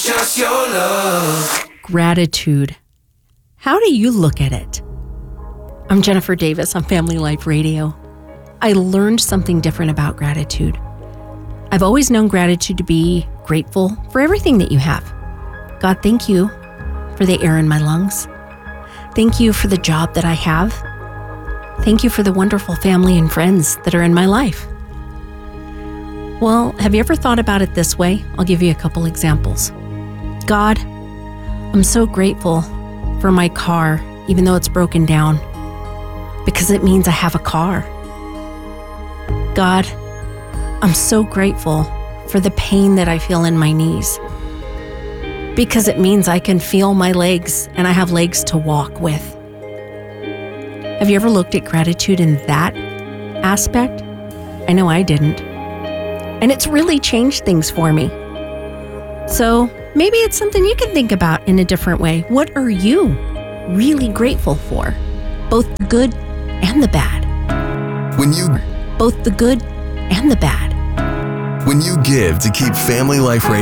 Just your love. Gratitude. How do you look at it? I'm Jennifer Davis on Family Life Radio. I learned something different about gratitude. I've always known gratitude to be grateful for everything that you have. God, thank you for the air in my lungs. Thank you for the job that I have. Thank you for the wonderful family and friends that are in my life. Well, have you ever thought about it this way? I'll give you a couple examples. God, I'm so grateful for my car, even though it's broken down, because it means I have a car. God, I'm so grateful for the pain that I feel in my knees, because it means I can feel my legs and I have legs to walk with. Have you ever looked at gratitude in that aspect? I know I didn't. And it's really changed things for me. So maybe it's something you can think about in a different way. What are you really grateful for? Both the good and the bad. Both the good and the bad. When you give to keep Family Life Radio